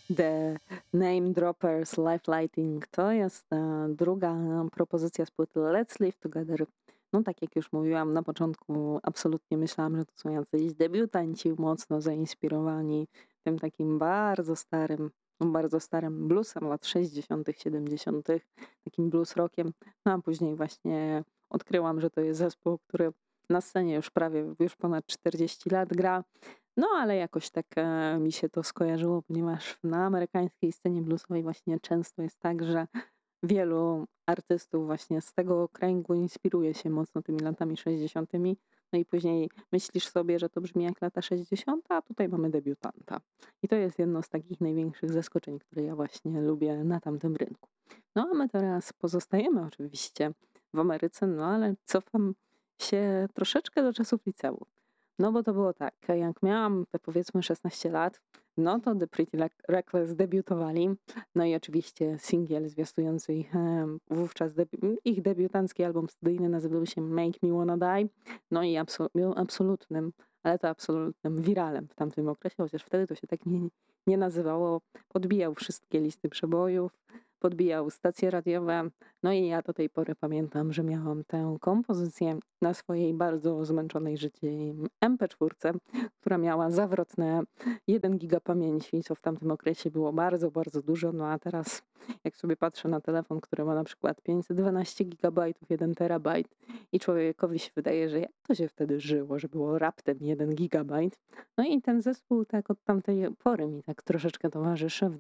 The Name Droppers Life Lighting to jest druga propozycja z płyty Let's Live Together. No tak jak już mówiłam na początku, absolutnie myślałam, że to są jacyś debiutanci mocno zainspirowani tym takim bardzo starym bluesem lat 60., 70., takim blues rockiem. No a później właśnie odkryłam, że to jest zespół, który na scenie już ponad 40 lat gra. No, ale jakoś tak mi się to skojarzyło, ponieważ na amerykańskiej scenie bluesowej właśnie często jest tak, że wielu artystów właśnie z tego kręgu inspiruje się mocno tymi latami 60. No i później myślisz sobie, że to brzmi jak lata 60., a tutaj mamy debiutanta. I to jest jedno z takich największych zaskoczeń, które ja właśnie lubię na tamtym rynku. No a my teraz pozostajemy oczywiście w Ameryce, no ale cofam się troszeczkę do czasów liceum. No bo to było tak, jak miałam te powiedzmy 16 lat, no to The Pretty Reckless debiutowali. No i oczywiście singiel zwiastujący ich wówczas ich debiutancki album studyjny nazywał się Make Me Wanna Die. No i był absolutnym, ale to absolutnym wiralem w tamtym okresie, chociaż wtedy to się tak nie nazywało. Podbijał wszystkie listy przebojów, podbijał stacje radiowe. No i ja do tej pory pamiętam, że miałam tę kompozycję na swojej bardzo zmęczonej życiem MP4, która miała zawrotne 1 giga pamięci, co w tamtym okresie było bardzo, bardzo dużo. No a teraz jak sobie patrzę na telefon, który ma na przykład 512 gigabajtów, 1 terabajt i człowiekowi się wydaje, że jak to się wtedy żyło, że było raptem 1 gigabajt. No i ten zespół tak od tamtej pory mi tak troszeczkę towarzyszy. W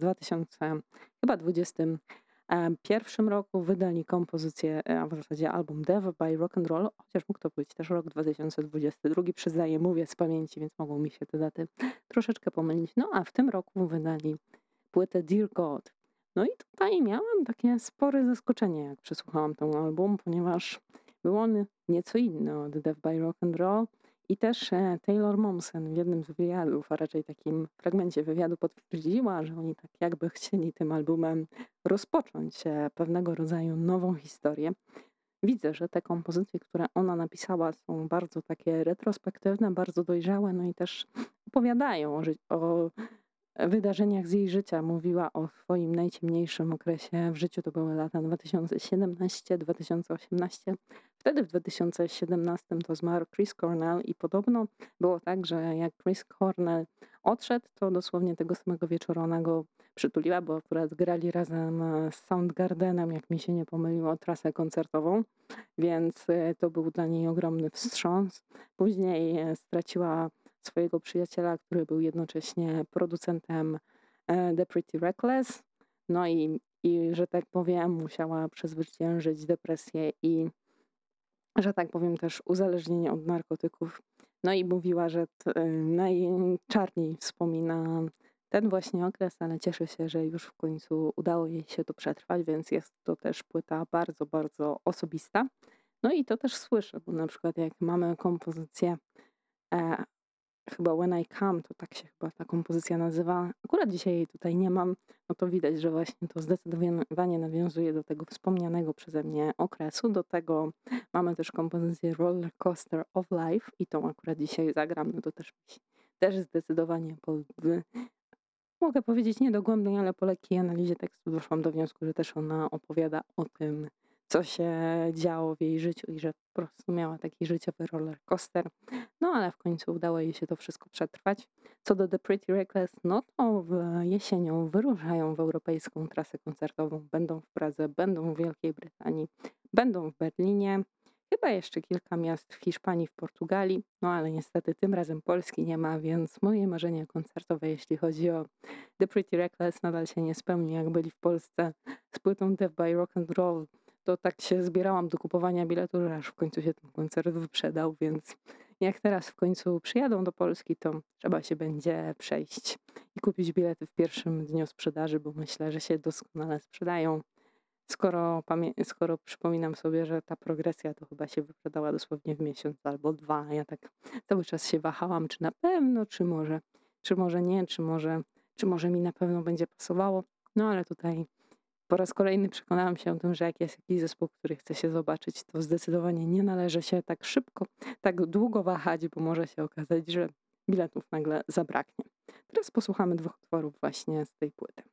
2021 roku wydali kompozycję, a w zasadzie album Death by Rock and Roll, chociaż mógł to być też rok 2022, przyznaję, mówię z pamięci, więc mogą mi się te daty troszeczkę pomylić. No a w tym roku wydali płytę Dear God. No i tutaj miałam takie spore zaskoczenie, jak przesłuchałam ten album, ponieważ był on nieco inny od Death by Rock and Roll i też Taylor Momsen w jednym z wywiadów, a raczej takim fragmencie wywiadu potwierdziła, że oni tak jakby chcieli tym albumem rozpocząć pewnego rodzaju nową historię. Widzę, że te kompozycje, które ona napisała, są bardzo takie retrospektywne, bardzo dojrzałe, no i też opowiadają o wydarzeniach z jej życia. Mówiła o swoim najciemniejszym okresie w życiu. To były lata 2017-2018. Wtedy w 2017 to zmarł Chris Cornell i podobno było tak, że jak Chris Cornell odszedł, to dosłownie tego samego wieczoru ona go przytuliła, bo akurat grali razem z Soundgardenem, jak mi się nie pomyliło, trasę koncertową, więc to był dla niej ogromny wstrząs. Później straciła swojego przyjaciela, który był jednocześnie producentem The Pretty Reckless. No i że tak powiem, musiała przezwyciężyć depresję i, że tak powiem, też uzależnienie od narkotyków. No i mówiła, że najczarniej wspomina ten właśnie okres, ale cieszy się, że już w końcu udało jej się to przetrwać, więc jest to też płyta bardzo, bardzo osobista. No i to też słyszę, bo na przykład jak mamy kompozycję e, chyba When I Come, to tak się chyba ta kompozycja nazywa. Akurat dzisiaj jej tutaj nie mam, no to widać, że właśnie to zdecydowanie nawiązuje do tego wspomnianego przeze mnie okresu. Do tego mamy też kompozycję Roller Coaster of Life i tą akurat dzisiaj zagram, no to też zdecydowanie mogę powiedzieć nie dogłębnej, ale po lekkiej analizie tekstu doszłam do wniosku, że też ona opowiada o tym, co się działo w jej życiu i że po prostu miała taki życiowy roller coaster. No ale w końcu udało jej się to wszystko przetrwać. Co do The Pretty Reckless, no to jesienią wyruszają w europejską trasę koncertową. Będą w Pradze, będą w Wielkiej Brytanii, będą w Berlinie. Chyba jeszcze kilka miast w Hiszpanii, w Portugalii, no ale niestety tym razem Polski nie ma, więc moje marzenia koncertowe, jeśli chodzi o The Pretty Reckless, nadal się nie spełni. Jak byli w Polsce z płytą Death by Rock and Roll, to tak się zbierałam do kupowania biletu, że aż w końcu się ten koncert wyprzedał, więc jak teraz w końcu przyjadą do Polski, to trzeba się będzie przejść i kupić bilety w pierwszym dniu sprzedaży, bo myślę, że się doskonale sprzedają. Skoro przypominam sobie, że ta progresja to chyba się wyprzedała dosłownie w miesiąc albo dwa, a ja tak cały czas się wahałam, czy na pewno, czy może nie, czy może mi na pewno będzie pasowało. No ale tutaj po raz kolejny przekonałam się o tym, że jak jest jakiś zespół, który chce się zobaczyć, to zdecydowanie nie należy się tak szybko, tak długo wahać, bo może się okazać, że biletów nagle zabraknie. Teraz posłuchamy 2 utworów właśnie z tej płyty.